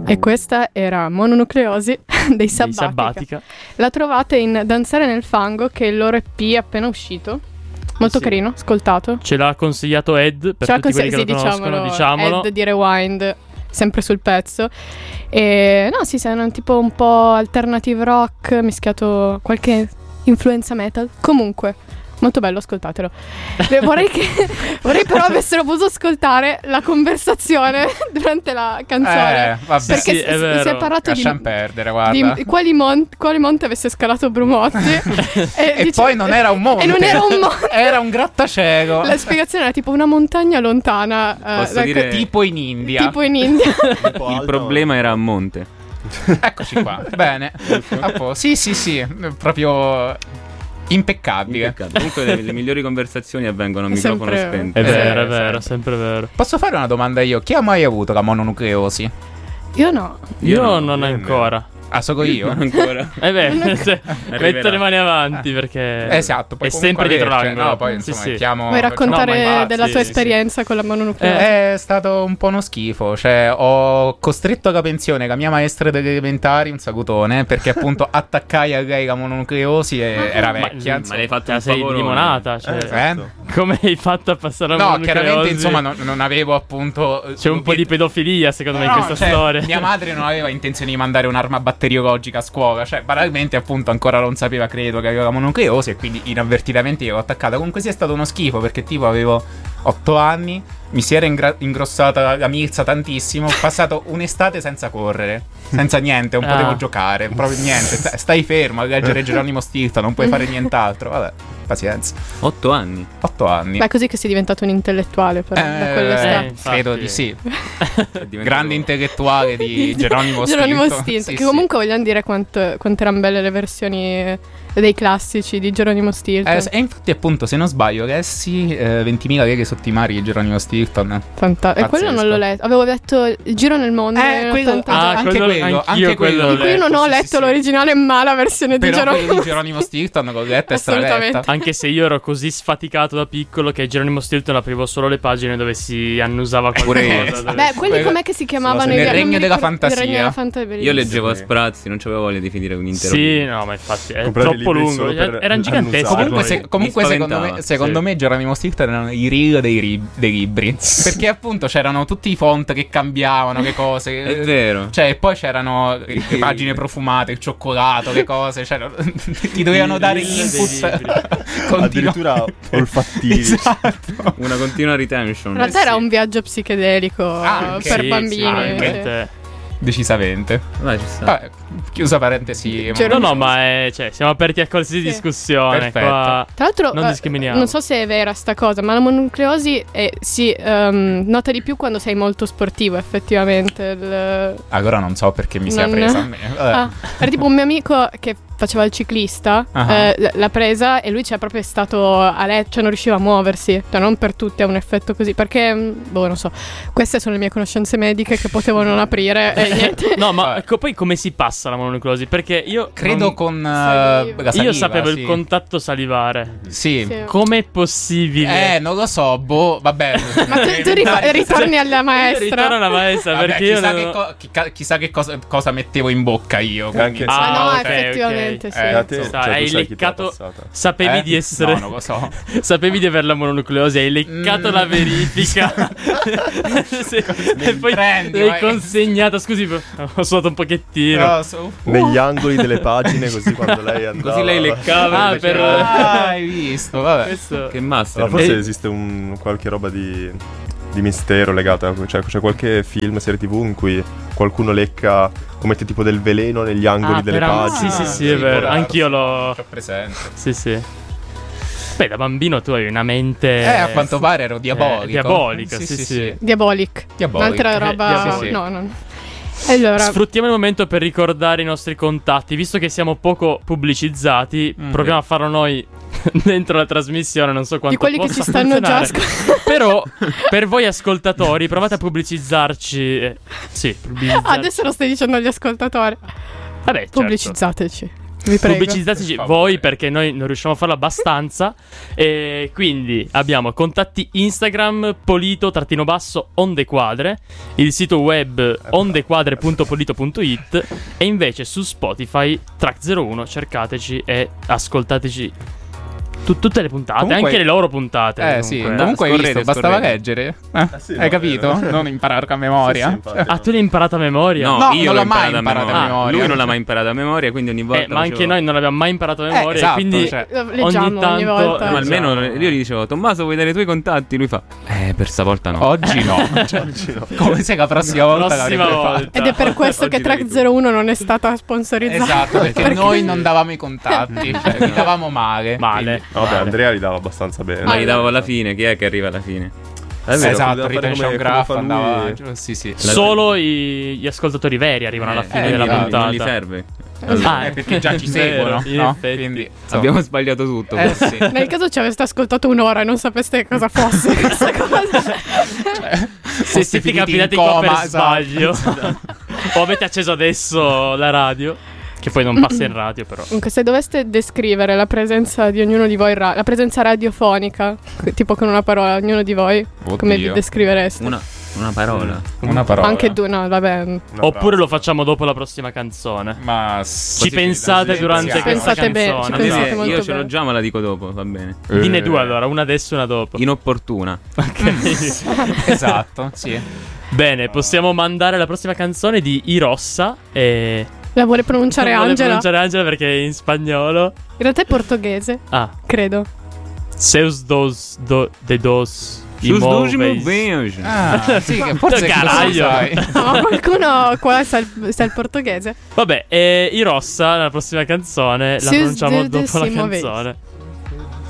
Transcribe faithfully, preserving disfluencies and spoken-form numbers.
E questa era Mononucleosi dei Sabbatica. Sabbatica. La trovate in Danzare nel fango, che è il loro E P appena uscito. Molto sì. carino, ascoltato. Ce l'ha consigliato Ed, per Ce l'ha tutti quelli che sì, lo conoscono, diciamolo, diciamolo. Ed di Rewind, sempre sul pezzo. E no, sì, sono tipo un po' alternative rock, mischiato qualche influenza metal. Comunque, molto bello, ascoltatelo. E vorrei che vorrei però avessero potuto ascoltare la conversazione durante la canzone. Eh, vabbè. Perché Sì, si, è vero. si è parlato di, Lasciamo perdere, guarda. di quali, mon- quali monte avesse scalato Brumotti. e E dice- poi non era un monte. E non era un monte. Era un grattacielo. La spiegazione era tipo una montagna lontana. eh, Posso da- dire- Tipo in India. tipo in India. Il problema era a monte. Eccoci qua. Bene. A po'. Sì, sì, sì. Proprio impeccabile. Peccato. Comunque le, le migliori conversazioni avvengono a È microfono sempre- spento. È vero, Eh, è vero, sempre. sempre vero. Posso fare una domanda io? Chi ha mai avuto la mononucleosi? Io no. Io, no, non io ancora. Ah, so io? Non ancora. Eh beh, se- Arriverà. metto le mani avanti perché Esatto, poi è comunque sempre dietro avercene, l'angolo. no, poi Sì, insomma sì. mettiamo- Vuoi raccontare facciamo- no, ma infatti, della tua sì, sì. esperienza con la mononucleosi? È stato un po' uno schifo. Cioè, ho costretto alla pensione la mia maestra delle elementari, un salutone, perché appunto attaccai a lei la mononucleosi e era Ma, vecchia. Ma l'hai fatto Te la un sei favorone. limonata, cioè, Eh, Eh? esatto. come hai fatto a passare la No, mononucleosi? chiaramente insomma non, non avevo appunto. C'è un po' di pedofilia secondo me in No, questa cioè, storia. Mia madre non aveva intenzione di mandare un'arma batteriologica a scuola. Cioè, banalmente, appunto, ancora non sapeva, credo, che aveva la mononucleosi. E quindi inavvertitamente io l'ho attaccata. Comunque sia stato uno schifo, perché tipo avevo otto anni. Mi si era ingra- ingrossata la milza tantissimo. Ho passato un'estate senza correre, senza niente, non Ah. potevo giocare, proprio niente. Sta- Stai fermo a leggere Geronimo Stilton, non puoi fare nient'altro. Vabbè, pazienza. Otto anni. Otto anni. Beh, è così che sei diventato un intellettuale però, da quell'estate. Eh, infatti. credo di sì. È diventato- Grande intellettuale di Geronimo Stilton. Geronimo Stilton, Sì, che sì. comunque vogliamo dire quanto, quanto erano belle le versioni dei classici di Geronimo Stilton. Eh, e infatti, appunto, se non sbaglio, lessi eh, ventimila leghe sotto i mari di Geronimo Stilton. Fanta- e quello non l'ho letto. Avevo letto Il giro nel mondo. Eh, quello- nell'ottanta- Ah, anche quello- quello, anch'io anche quello quello. di cui non ho sì, letto sì, sì. l'originale, ma la versione di Però quello Geronimo. di Geronimo Stilton l'ho letto e Assolutamente. straletta. Anche se io ero così sfaticato da piccolo che Geronimo Stilton aprivo solo le pagine dove si annusava Pure io. qualcosa. dove Beh, si- quelli com'è che si chiamavano? Nel i- non regno mi della ricordo- fantasia. Il regno della fantasia. Io bellissimo. leggevo a Sì. sprazzi, non c'avevo voglia di finire un intero Sì, libro. no, ma infatti è Comprare troppo libri lungo. solo per Erano giganteschi. annusarlo. Comunque, poi. se- comunque mi secondo me, spaventava, secondo sì. me Geronimo Stilton erano i reel dei, ri- dei libri. Perché appunto c'erano tutti i font che cambiavano, le cose. È vero. Cioè, poi c'erano le le pagine profumate, il cioccolato, le cose. Cioè, ti dovevano dare reel dei input libri. continu- Addirittura olfattivi. Esatto. Una continua retention. In realtà era un viaggio psichedelico Anche. per Sì, bambini. sì, sì. veramente. Decisamente. Vai, ci sta. Vabbè, chiusa parentesi. Cioè, No, no, ma è, cioè, siamo aperti a qualsiasi Sì. discussione. Perfetto. Qua. Tra l'altro, Non eh, discriminiamo. non so se è vera sta cosa, ma la mononucleosi è- si ehm, nota di più quando sei molto sportivo, effettivamente. Il- Allora non so perché mi sia Non- presa a me. Vabbè. Ah, era tipo un mio amico che faceva il ciclista, Ah. eh, l- l'ha presa e lui c'è proprio stato a letto, cioè non riusciva a muoversi. Cioè non per tutti ha un effetto così, perché, mh, boh, non so, queste sono le mie conoscenze mediche che potevo non aprire e niente. No, ma Vabbè. ecco, poi come si passa la mononucleosi? Perché io Credo non- con eh, Saliva. la saliva, io sapevo sì. il contatto salivare. Sì. Sì. Com'è possibile? Eh, non lo so, boh, vabbè. Ma tu, tu rifa- ritorni alla maestra. Ritorno alla maestra Vabbè, perché io chissà, non- che, co- chi- chissà che cosa, cosa mettevo in bocca io. Anche- quindi- Ah, no, ok, effettivamente ok. sì. Eh, Da te, Sta- cioè, hai tu sai chi te l'ha leccato- passata. Sapevi Eh? di essere No, non lo so. Sapevi di avere la mononucleosi, hai leccato Mm. la verifica. Se- e poi prendi, l'hai vai. consegnata. Scusi, ho suonato un pochettino. No, so- Negli angoli delle pagine, così quando lei andava. Così lei leccava. Ah, invece- per- Ah, hai visto, vabbè. Questo- Che master. Allora, forse E- esiste un, qualche roba di, di mistero legata. Cioè, c'è qualche film, serie tivù in cui qualcuno lecca come tipo del veleno negli angoli Ah, delle per- pagine. Sì, sì, sì, Ah, è vero. può Anch'io darsi. l'ho. C'ho presente. Sì, sì. Beh, da bambino tu hai una mente. Eh, a quanto pare ero diabolico. Eh, diabolico, sì, sì. Diabolic. Diabolic. Un'altra Eh, roba. Diabolic. No, no. Allora, Sfruttiamo il momento per ricordare i nostri contatti. Visto che siamo poco pubblicizzati, Mm. proviamo a farlo noi dentro la trasmissione. Non so quanto di quelli che possa ci stanno già funzionare. ascoltando. Però, per voi ascoltatori, provate a pubblicizzarci. eh, Sì, pubblicizzarci. Adesso lo stai dicendo agli ascoltatori. Vabbè, certo. Pubblicizzateci. Vi prego. Pubblicizzateci Per favore. voi, perché noi non riusciamo a farlo abbastanza. E quindi abbiamo contatti Instagram polito-basso ondequadre, il sito web ondequadre punto polito punto it e invece su Spotify Track zero uno, cercateci e ascoltateci tu- tutte le puntate, Comunque- anche le loro puntate. Eh sì, comunque. comunque hai Scorrete, visto, bastava scorrete. leggere. Eh, Ah, sì, hai va capito? bene. Non imparare a memoria. Sì, sì, infatti. Ah, tu l'hai imparata a memoria? No, No, io non l'ho l'ho mai imparata a imparata memoria. a memoria. Lui non l'ha mai imparata a memoria, quindi ogni volta Eh, ma anche facevo- noi non l'abbiamo mai imparato a Eh, memoria, esatto, quindi cioè, Lo leggiamo ogni ogni, tanto- volta. Ma almeno Diciamo. io gli dicevo, Tommaso, vuoi dare i tuoi contatti? Lui fa, eh, per stavolta no. Oggi no. Cioè, come se la prossima volta prossima l'avrebbe volta. fatta. Ed è per questo Oggi che devi Track tu. zero uno non è stata sponsorizzata. Esatto, perché, Perché- noi non davamo i contatti, cioè li davamo male. male. No, vabbè, male. Andrea li dava abbastanza bene. Ma li davo alla fine, chi è che arriva alla fine? È Quindi, vero. esatto, Doveva fare retention come- graph come fa andava lui. giù, sì sì. Solo i- gli ascoltatori veri arrivano alla Eh, fine eh, della io- Non puntata. gli serve. Ah, Eh, perché già ci vero, seguono, in no? effetti. Quindi, insomma. Abbiamo sbagliato tutto. Eh sì. Nel caso ci aveste ascoltato un'ora e non sapeste cosa fosse questa cosa. Cioè, Se foste siete finiti capitati in qua coma, per sbaglio esatto. o avete acceso adesso la radio, che poi non passa in radio però. Comunque, se doveste descrivere la presenza di ognuno di voi, in ra- la presenza radiofonica, c- tipo con una parola, ognuno di voi, come vi Oddio. descrivereste? Una, una parola. Una parola. Anche due, no, vabbè. Una Oppure frase. lo facciamo dopo la prossima canzone. Ma Ci pensate durante Ci questa pensate bene, ci canzone. pensate Esatto. molto Io ce l'ho bene. già, ma la dico dopo, va bene. Dine due allora, una adesso e una dopo. Inopportuna. Ok. Esatto, sì. Bene, possiamo mandare la prossima canzone di Irossa e La vuole pronunciare non vuole Angela? pronunciare Angela perché è in spagnolo. In realtà è portoghese, Ah, credo. Seus dos do, de dos Sus dos imóveis. imóveis. Ah, sì, che forse Caraglio. sai. No, ma qualcuno qua sa il, sa il portoghese. Vabbè, e Irossa, la prossima canzone, la Seus pronunciamo de- dopo la decimo canzone.